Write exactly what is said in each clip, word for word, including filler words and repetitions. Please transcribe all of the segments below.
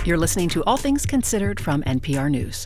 You're listening to All Things Considered from N P R News.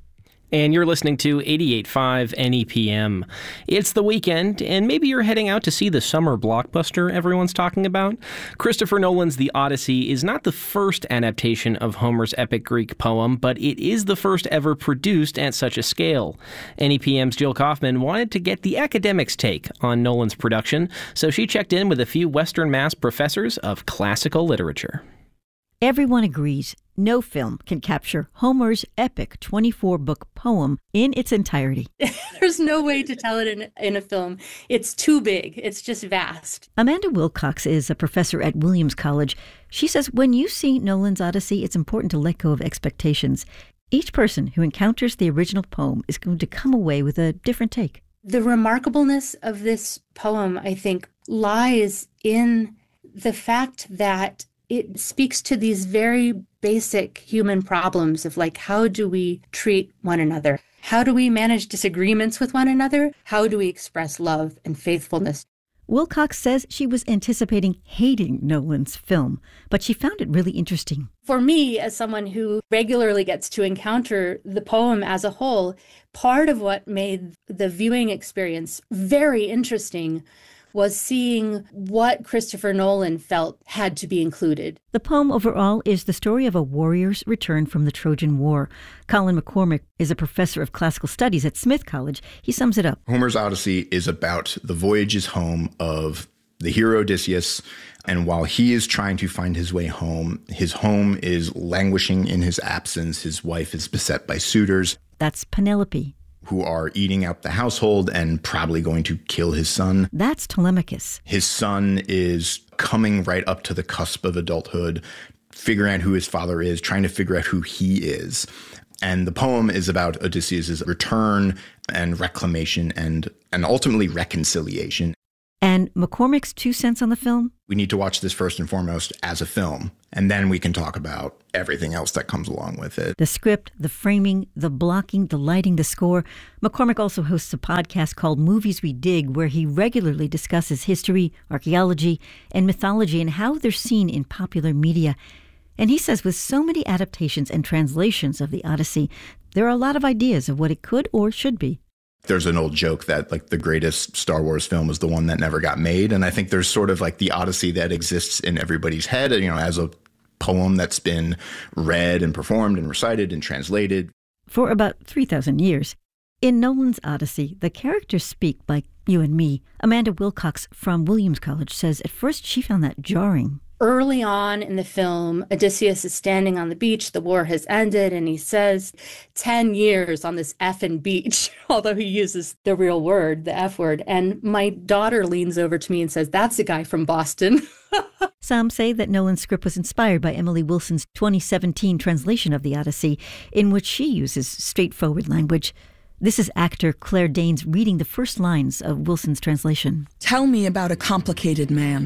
And you're listening to eighty-eight point five N E P M. It's the weekend, and maybe you're heading out to see the summer blockbuster everyone's talking about. Christopher Nolan's The Odyssey is not the first adaptation of Homer's epic Greek poem, but it is the first ever produced at such a scale. N E P M's Jill Kaufman wanted to get the academics' take on Nolan's production, so she checked in with a few Western Mass professors of classical literature. Everyone agrees no film can capture Homer's epic twenty-four book poem in its entirety. There's no way to tell it in, in a film. It's too big. It's just vast. Amanda Wilcox is a professor at Williams College. She says when you see Nolan's Odyssey, it's important to let go of expectations. Each person who encounters the original poem is going to come away with a different take. The remarkableness of this poem, I think, lies in the fact that it speaks to these very basic human problems of, like, how do we treat one another? How do we manage disagreements with one another? How do we express love and faithfulness? Wilcox says she was anticipating hating Nolan's film, but she found it really interesting. For me, as someone who regularly gets to encounter the poem as a whole, part of what made the viewing experience very interesting was seeing what Christopher Nolan felt had to be included. The poem overall is the story of a warrior's return from the Trojan War. Colin McCormick is a professor of classical studies at Smith College. He sums it up. Homer's Odyssey is about the voyages home of the hero Odysseus, and while he is trying to find his way home, his home is languishing in his absence. His wife is beset by suitors. That's Penelope, who are eating out the household and probably going to kill his son. That's Telemachus. His son is coming right up to the cusp of adulthood, figuring out who his father is, trying to figure out who he is. And the poem is about Odysseus' return and reclamation and, and ultimately reconciliation. And McCormick's two cents on the film? We need to watch this first and foremost as a film, and then we can talk about everything else that comes along with it. The script, the framing, the blocking, the lighting, the score. McCormick also hosts a podcast called Movies We Dig, where he regularly discusses history, archaeology, and mythology and how they're seen in popular media. And he says with so many adaptations and translations of the Odyssey, there are a lot of ideas of what it could or should be. There's an old joke that, like, the greatest Star Wars film is the one that never got made. And I think there's sort of like the Odyssey that exists in everybody's head, you know, as a poem that's been read and performed and recited and translated for about three thousand years. In Nolan's Odyssey, the characters speak like you and me. Amanda Wilcox from Williams College says at first she found that jarring. Early on in the film, Odysseus is standing on the beach. The war has ended, and he says, ten years on this effing beach, although he uses the real word, the F word. And my daughter leans over to me and says, that's a guy from Boston. Some say that Nolan's script was inspired by Emily Wilson's twenty seventeen translation of the Odyssey, in which she uses straightforward language. This is actor Claire Danes reading the first lines of Wilson's translation. Tell me about a complicated man.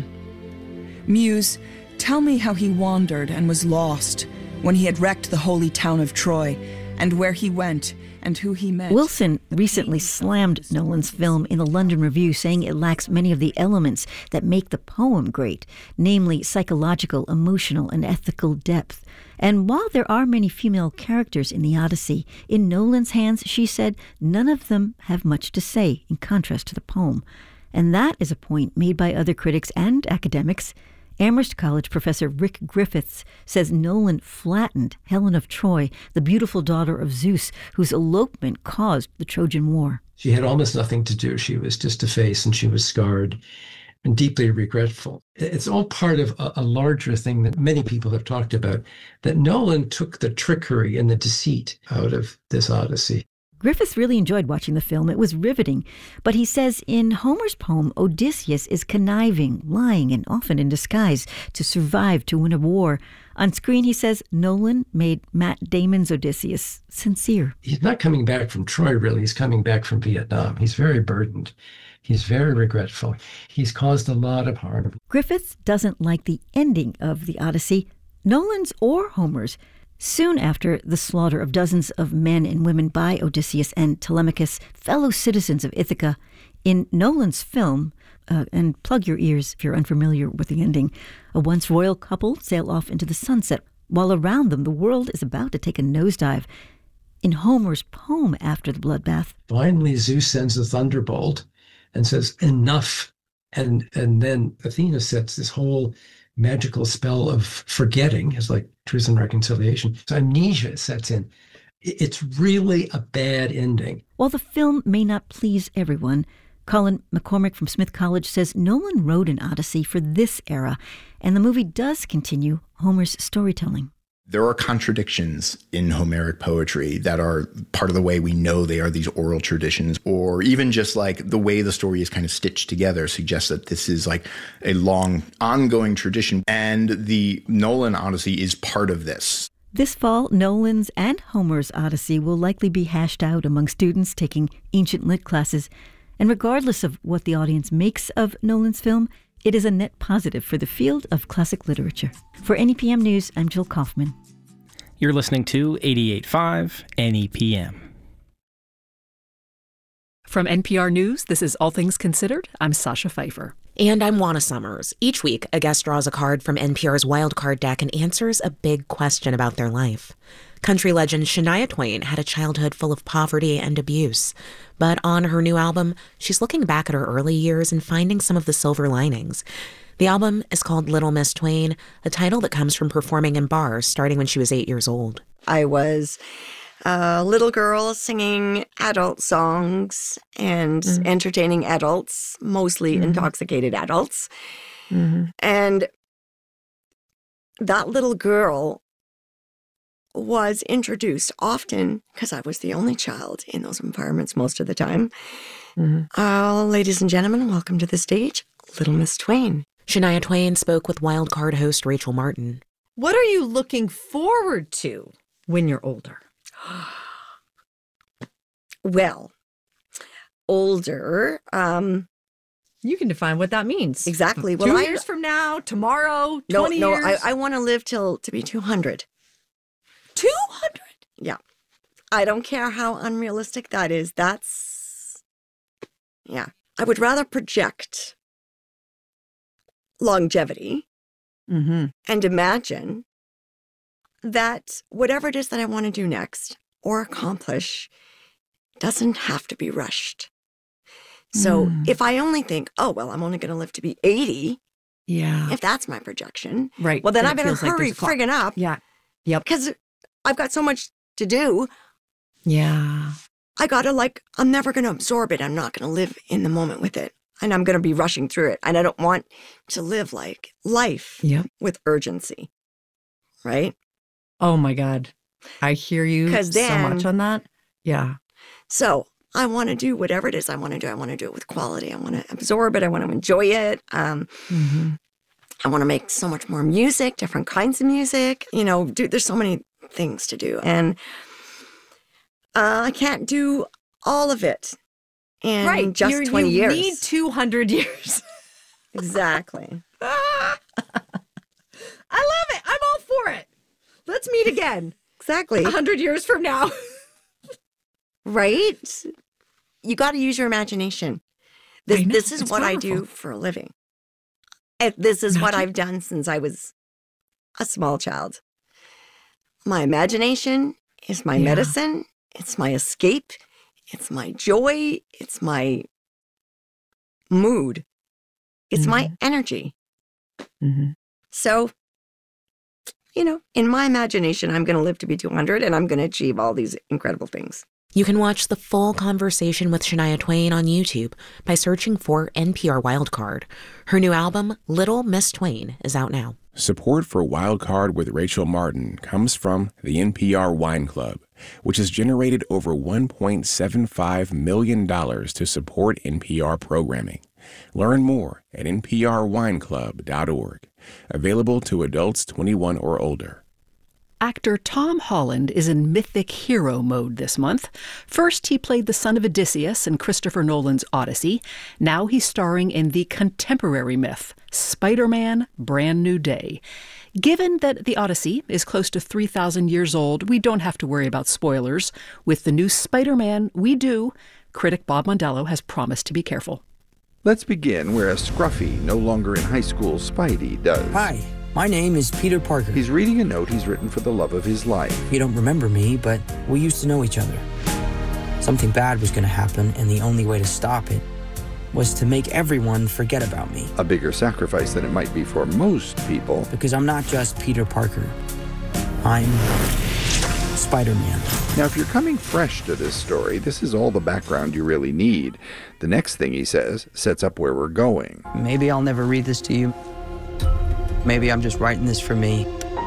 Muse, tell me how he wandered and was lost when he had wrecked the holy town of Troy, and where he went and who he met. Wilson recently slammed Nolan's film in the London Review, saying it lacks many of the elements that make the poem great, namely psychological, emotional, and ethical depth. And while there are many female characters in the Odyssey, in Nolan's hands, she said, none of them have much to say in contrast to the poem. And that is a point made by other critics and academics. Amherst College professor Rick Griffiths says Nolan flattened Helen of Troy, the beautiful daughter of Zeus, whose elopement caused the Trojan War. She had almost nothing to do. She was just a face, and she was scarred and deeply regretful. It's all part of a, a larger thing that many people have talked about, that Nolan took the trickery and the deceit out of this Odyssey. Griffiths really enjoyed watching the film. It was riveting. But he says in Homer's poem, Odysseus is conniving, lying, and often in disguise to survive, to win a war. On screen, he says, Nolan made Matt Damon's Odysseus sincere. He's not coming back from Troy, really. He's coming back from Vietnam. He's very burdened. He's very regretful. He's caused a lot of harm. Griffiths doesn't like the ending of the Odyssey, Nolan's or Homer's. Soon after the slaughter of dozens of men and women by Odysseus and Telemachus, fellow citizens of Ithaca, in Nolan's film, uh, and plug your ears if you're unfamiliar with the ending, a once royal couple sail off into the sunset while around them the world is about to take a nosedive. In Homer's poem after the bloodbath, finally Zeus sends a thunderbolt and says, enough. And, and then Athena sets this whole magical spell of forgetting. It's like truth and reconciliation. So amnesia sets in. It's really a bad ending. While the film may not please everyone, Colin McCormick from Smith College says Nolan wrote an Odyssey for this era, and the movie does continue Homer's storytelling. There are contradictions in Homeric poetry that are part of the way we know they are these oral traditions, or even just like the way the story is kind of stitched together suggests that this is like a long, ongoing tradition. And the Nolan Odyssey is part of this. This fall, Nolan's and Homer's Odyssey will likely be hashed out among students taking ancient lit classes. And regardless of what the audience makes of Nolan's film, it is a net positive for the field of classic literature. For N E P M News, I'm Jill Kaufman. You're listening to eighty-eight point five N E P M. From N P R News, this is All Things Considered. I'm Sasha Pfeiffer. And I'm Juana Summers. Each week, a guest draws a card from N P R's Wild Card deck and answers a big question about their life. Country legend Shania Twain had a childhood full of poverty and abuse. But on her new album, she's looking back at her early years and finding some of the silver linings. The album is called Little Miss Twain, a title that comes from performing in bars starting when she was eight years old. I was a little girl singing adult songs and mm-hmm. entertaining adults, mostly mm-hmm. intoxicated adults. Mm-hmm. And that little girl was introduced often, because I was the only child in those environments most of the time. Mm-hmm. Uh, ladies and gentlemen, welcome to the stage, Little Miss Twain. Shania Twain spoke with Wild Card host Rachel Martin. What are you looking forward to when you're older? Well, older. Um, you can define what that means. Exactly. Well, Two I, years from now, tomorrow, no, twenty no, years? No, I, I want to live till to be two hundred. two hundred? Yeah. I don't care how unrealistic that is. That's, yeah. I would rather project longevity mm-hmm. and imagine that whatever it is that I want to do next or accomplish doesn't have to be rushed. So mm. if I only think, oh, well, I'm only going to live to be eighty. Yeah. If that's my projection. Right. Well, then, then I better hurry like friggin' up. Yeah. Yep. Because I've got so much to do. Yeah. I got to like, I'm never going to absorb it. I'm not going to live in the moment with it. And I'm going to be rushing through it. And I don't want to live like life yep. with urgency. Right? Oh, my God. I hear you then, so much on that. Yeah. So I want to do whatever it is I want to do. I want to do it with quality. I want to absorb it. I want to enjoy it. Um, mm-hmm. I want to make so much more music, different kinds of music. You know, dude, there's so many things to do. And uh, I can't do all of it in right. just You're, twenty you years. You need two hundred years. Exactly. I love it. I'm all for it. Let's meet again. Exactly. A hundred years from now. Right? You got to use your imagination. This, know, this is what powerful. I do for a living. This is Magic. What I've done since I was a small child. My imagination is my yeah. medicine. It's my escape. It's my joy. It's my mood. It's mm-hmm. my energy. Mm-hmm. So, you know, in my imagination, I'm going to live to be two hundred and I'm going to achieve all these incredible things. You can watch the full conversation with Shania Twain on YouTube by searching for N P R Wildcard. Her new album, Little Miss Twain, is out now. Support for Wildcard with Rachel Martin comes from the N P R Wine Club, which has generated over one point seven five million dollars to support N P R programming. Learn more at N P R wine club dot org. Available to adults twenty-one or older. Actor Tom Holland is in mythic hero mode this month. First, he played the son of Odysseus in Christopher Nolan's Odyssey. Now he's starring in the contemporary myth, Spider-Man: Brand New Day. Given that the Odyssey is close to three thousand years old, we don't have to worry about spoilers. With the new Spider-Man, we do. Critic Bob Mondello has promised to be careful. Let's begin where a scruffy, no longer in high school Spidey does. Hi, My name is Peter Parker. He's reading a note he's written for the love of his life. You don't remember me, but we used to know each other. Something bad was going to happen, and the only way to stop it was to make everyone forget about me. A bigger sacrifice than it might be for most people. Because I'm not just Peter Parker. I'm Spider-Man. Now, if you're coming fresh to this story, this is all the background you really need. The next thing he says sets up where we're going. Maybe I'll never read this to you. Maybe I'm just writing this for me.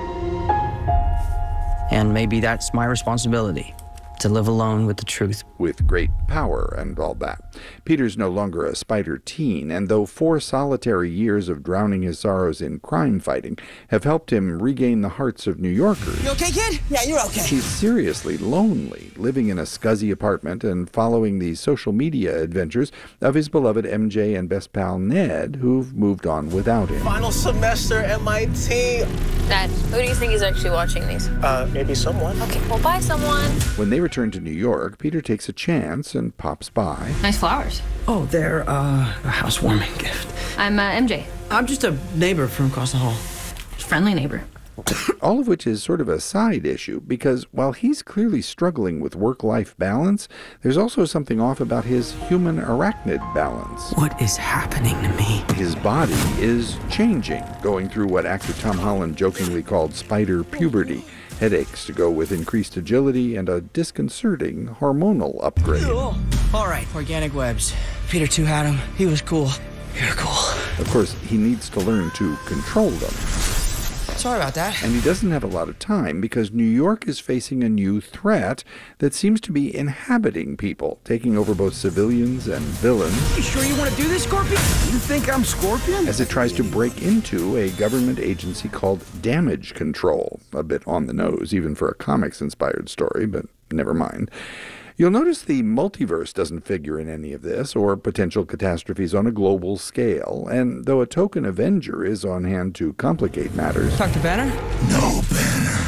And maybe that's my responsibility, to live alone with the truth. With great power and all that. Peter's no longer a spider teen, and though four solitary years of drowning his sorrows in crime fighting have helped him regain the hearts of New Yorkers... You okay, kid? Yeah, you're okay. He's seriously lonely, living in a scuzzy apartment and following the social media adventures of his beloved M J and best pal Ned, who've moved on without him. Final semester M I T. Dad, who do you think is actually watching these? Uh, maybe someone. Okay, well, bye, someone. When they return to New York, Peter takes a chance and pops by. Nice flowers. Oh, they're uh, a housewarming gift. I'm uh, M J. I'm just a neighbor from across the hall. Friendly neighbor. All of which is sort of a side issue, because while he's clearly struggling with work-life balance, there's also something off about his human-arachnid balance. What is happening to me? His body is changing, going through what actor Tom Holland jokingly called spider puberty. Headaches to go with increased agility and a disconcerting hormonal upgrade. Oh, all right, organic webs. Peter too had them. He was cool. You're cool. Of course, he needs to learn to control them. Sorry about that. And he doesn't have a lot of time because New York is facing a new threat that seems to be inhabiting people, taking over both civilians and villains. You sure you want to do this, Scorpion? You think I'm Scorpion? As it tries to break into a government agency called Damage Control. A bit on the nose, even for a comics-inspired story, but never mind. You'll notice the multiverse doesn't figure in any of this, or potential catastrophes on a global scale, and though a token Avenger is on hand to complicate matters... Doctor Banner? No Banner.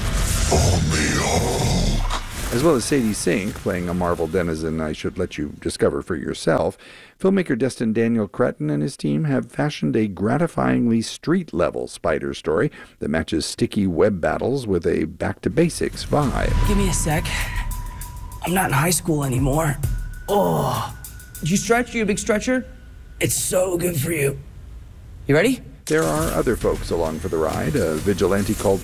Only Hulk. As well as Sadie Sink, playing a Marvel denizen I should let you discover for yourself, filmmaker Destin Daniel Cretton and his team have fashioned a gratifyingly street-level spider story that matches sticky web battles with a back-to-basics vibe. Give me a sec. I'm not in high school anymore. Oh, did you stretch? You a big stretcher? It's so good for you. You ready? There are other folks along for the ride, a vigilante called